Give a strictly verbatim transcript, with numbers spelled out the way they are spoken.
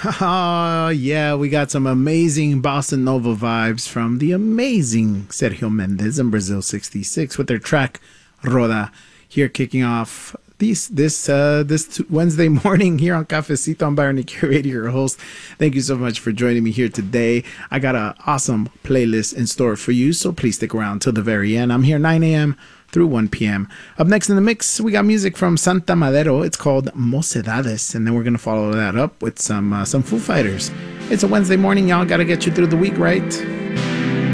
Oh, yeah, we got some amazing bossa nova vibes from the amazing Sergio Mendes and Brazil sixty-six with their track Roda, here kicking off these, this uh, this Wednesday morning here on Cafecito. I'm Byron Nicky, your host. Thank you so much for joining me here today. I got an awesome playlist in store for you, so please stick around till the very end. I'm here nine a.m. through one p.m. Up next in the mix, we got music from Santa Madero. It's called Mocedades, and then we're going to follow that up with some uh, some Foo Fighters. It's a Wednesday morning. Y'all got to get you through the week, right?